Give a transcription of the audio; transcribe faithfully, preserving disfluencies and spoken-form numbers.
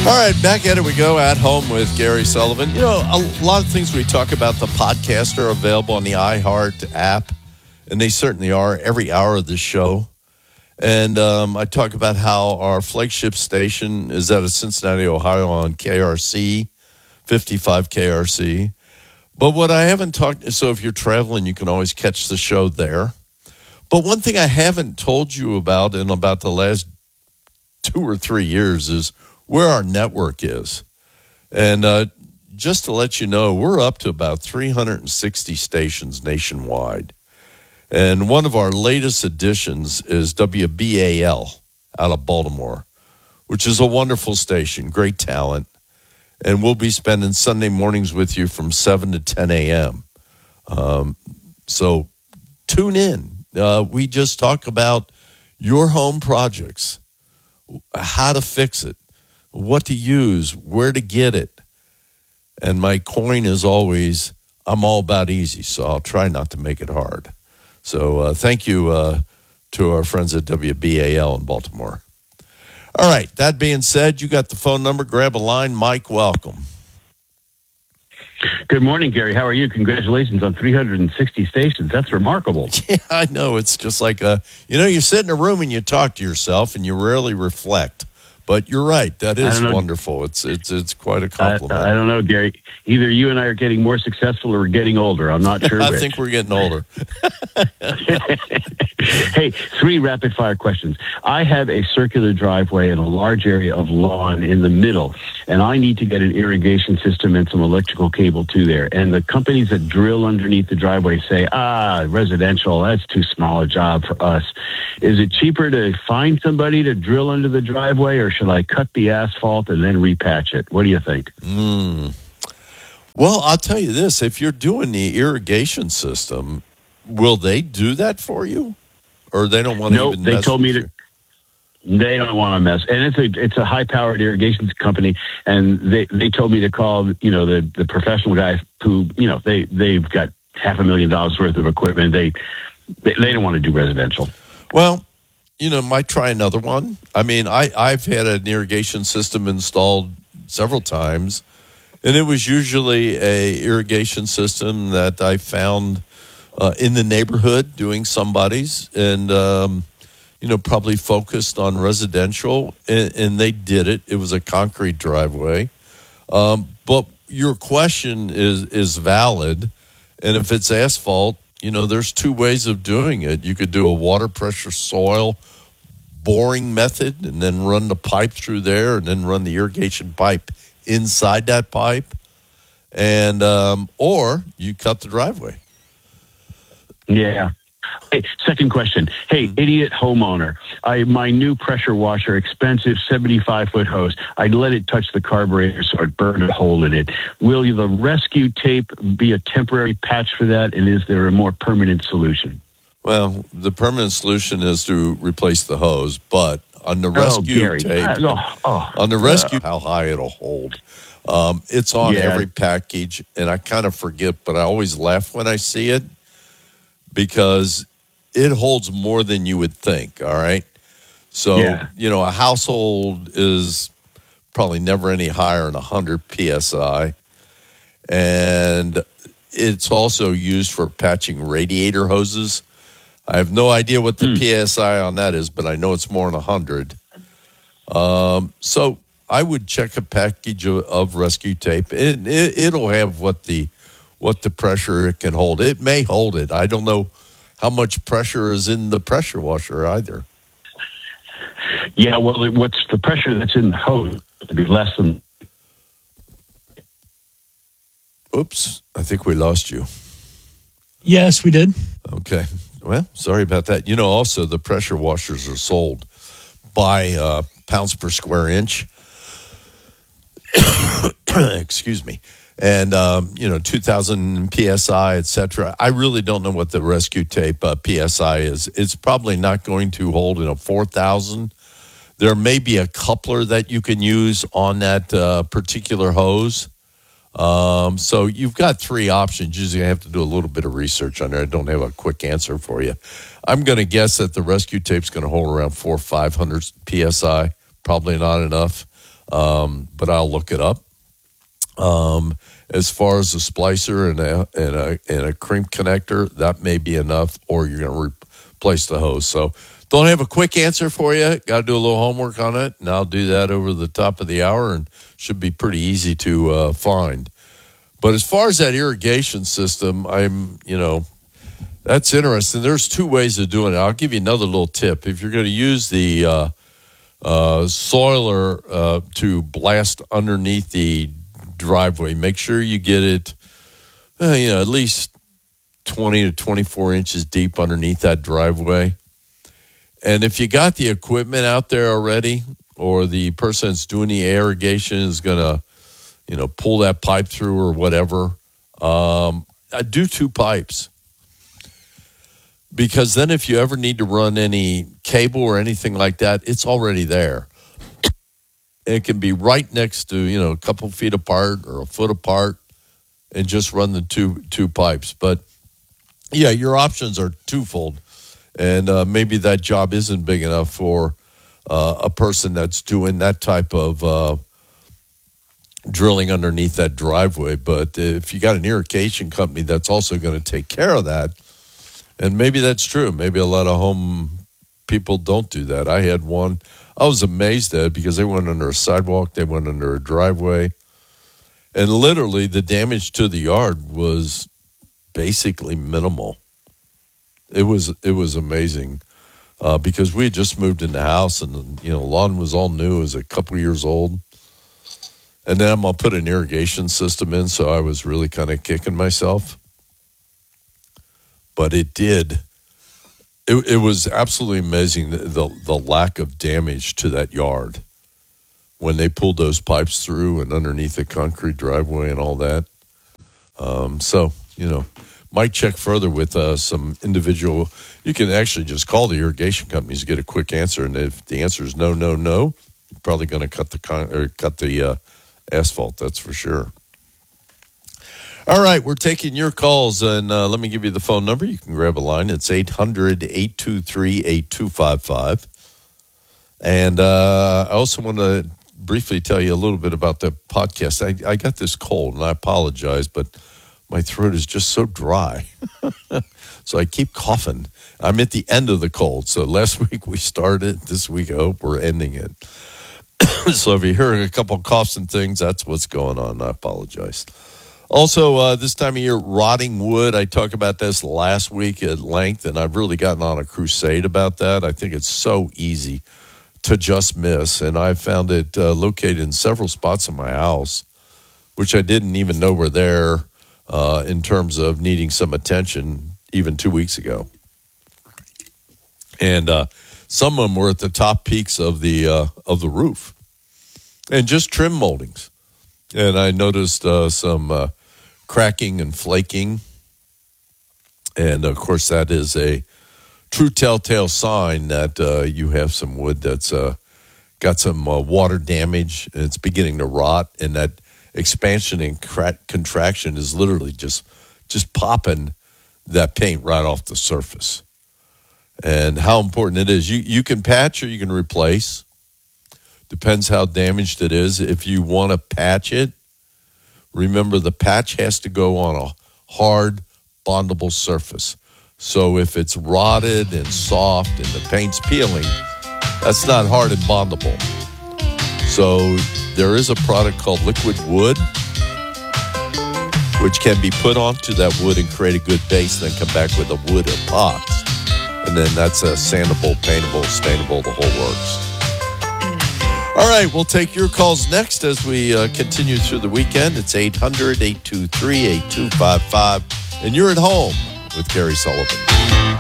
All right, back at it we go, At Home with Gary Sullivan. You know, a lot of things we talk about the podcast are available on the iHeart app, and they certainly are every hour of the show. And um, I talk about how our flagship station is out of Cincinnati, Ohio on K R C, fifty-five K R C. But what I haven't talked, so if you're traveling, you can always catch the show there. But one thing I haven't told you about in about the last two or three years is where our network is. And uh, just to let you know, we're up to about three hundred sixty stations nationwide. And one of our latest additions is W B A L out of Baltimore, which is a wonderful station, great talent. And we'll be spending Sunday mornings with you from seven to ten a.m. Um, so tune in. Uh, we just talk about your home projects, how to fix it, what to use, where to get it. And my coin is always, I'm all about easy, so I'll try not to make it hard. So uh, thank you uh, to our friends at W B A L in Baltimore. All right, that being said, you got the phone number. Grab a line. Mike, welcome. Good morning, Gary. How are you? Congratulations on three hundred sixty stations. That's remarkable. Yeah, I know. It's just like, a, you know, you sit in a room and you talk to yourself and you rarely reflect. But you're right. That is wonderful. It's it's it's quite a compliment. I, I don't know, Gary. Either you and I are getting more successful or we're getting older. I'm not sure I which. think we're getting older. Hey, three rapid-fire questions. I have a circular driveway and a large area of lawn in the middle, and I need to get an irrigation system and some electrical cable to there. And the companies that drill underneath the driveway say, ah, residential, that's too small a job for us. Is it cheaper to find somebody to drill under the driveway, or should I cut the asphalt and then repatch it? What do you think? Mm. Well, I'll tell you this. If you're doing the irrigation system, will they do that for you? Or they don't want to nope, even they mess told with me you? to. They don't want to mess. And it's a it's a high-powered irrigation company, and they, they told me to call, you know, the, the professional guys who, you know, they, they've got half a million dollars worth of equipment. They, they, they don't want to do residential. Well, you know, might try another one. I mean, I, I've had an irrigation system installed several times, and it was usually a irrigation system that I found uh, in the neighborhood doing somebody's, and, um, you know, probably focused on residential, and, and they did it. It was a concrete driveway. Um, but your question is, is valid, and if it's asphalt, you know, there's two ways of doing it. You could do a water pressure soil boring method and then run the pipe through there and then run the irrigation pipe inside that pipe. And, um, or you cut the driveway. Yeah. Hey, second question. Hey, idiot homeowner. I my new pressure washer, expensive seventy-five foot hose. I let it touch the carburetor so it burned a hole in it. Will the rescue tape be a temporary patch for that? And is there a more permanent solution? Well, the permanent solution is to replace the hose, but on the Oh, rescue Gary. tape, Oh, oh, on the rescue, how high it'll hold. Um, it's on Yeah. every package, and I kind of forget, but I always laugh when I see it because it holds more than you would think, all right? So, Yeah. you know, a household is probably never any higher than one hundred P S I, and it's also used for patching radiator hoses. I have no idea what the Hmm. P S I on that is, but I know it's more than one hundred. Um, so I would check a package of, of rescue tape. It, it, it'll have what the what the pressure it can hold. It may hold it. I don't know how much pressure is in the pressure washer either. Yeah, well, it- what's the pressure that's in the hose to be less than... Oops, I think we lost you. Yes, we did. Okay. Well, sorry about that. You know, also the pressure washers are sold by uh, pounds per square inch. Excuse me. And, um, you know, two thousand P S I, et cetera. I really don't know what the rescue tape uh, P S I is. It's probably not going to hold in a four thousand. There may be a coupler that you can use on that uh, particular hose. Um, so you've got three options. Usually I have to do a little bit of research on there. I don't have a quick answer for you. I'm going to guess that the rescue tape's going to hold around four or five hundred P S I. Probably not enough. um, but I'll look it up. Um, as far as a splicer and a, and a and a crimp connector, that may be enough, or you're going to replace the hose. So don't have a quick answer for you. Got to do a little homework on it, and I'll do that over the top of the hour, and should be pretty easy to uh, find. But as far as that irrigation system, I'm, you know, that's interesting. There's two ways of doing it. I'll give you another little tip. If you're going to use the uh, uh, soiler uh, to blast underneath the driveway, make sure you get it, uh, you know, at least twenty to twenty-four inches deep underneath that driveway. And if you got the equipment out there already, or the person that's doing the irrigation is going to, you know, pull that pipe through or whatever, um, I do two pipes. Because then if you ever need to run any cable or anything like that, it's already there. It can be right next to, you know, a couple feet apart or a foot apart, and just run the two two pipes. But, yeah, your options are twofold. And uh, maybe that job isn't big enough for uh, a person that's doing that type of uh, drilling underneath that driveway. But if you got an irrigation company that's also going to take care of that, and maybe that's true. Maybe a lot of home people don't do that. I had one I was amazed at, because they went under a sidewalk, they went under a driveway, and literally the damage to the yard was basically minimal. It was it was amazing uh, because we had just moved in the house, and you know, lawn was all new. It was a couple years old, and then I'm gonna put an irrigation system in, so I was really kind of kicking myself. But it did. It, it was absolutely amazing, the, the the lack of damage to that yard when they pulled those pipes through and underneath the concrete driveway and all that. Um, so, you know, might check further with uh, some individual. You can actually just call the irrigation companies to get a quick answer, and if the answer is no, no, no, you're probably going to cut the con- or cut the uh, asphalt. That's for sure. All right, we're taking your calls, and uh, let me give you the phone number. You can grab a line. It's eight hundred, eight two three, eight two five five. And uh, I also want to briefly tell you a little bit about the podcast. I, I got this cold, and I apologize, but my throat is just so dry. So I keep coughing. I'm at the end of the cold. So last week we started. This week I hope we're ending it. So if you hear a couple of coughs and things, that's what's going on. I apologize. Also, uh, this time of year, rotting wood. I talked about this last week at length, and I've really gotten on a crusade about that. I think it's so easy to just miss, and I found it uh, located in several spots in my house, which I didn't even know were there uh, in terms of needing some attention even two weeks ago. And uh, some of them were at the top peaks of the uh, of the roof, and just trim moldings. And I noticed uh, some uh, cracking and flaking. And, of course, that is a true telltale sign that uh, you have some wood that's uh, got some uh, water damage, and it's beginning to rot. And that expansion and cra- contraction is literally just just popping that paint right off the surface. And how important it is. You, you can patch or you can replace. Depends how damaged it is. If you want to patch it, remember the patch has to go on a hard, bondable surface. So if it's rotted and soft and the paint's peeling, that's not hard and bondable. So there is a product called Liquid Wood, which can be put onto that wood and create a good base, then come back with a wood epox. And then that's a sandable, paintable, stainable, the whole works. All right, we'll take your calls next as we uh, continue through the weekend. It's eight hundred, eight two three, eight two five five. And you're at home with Gary Sullivan.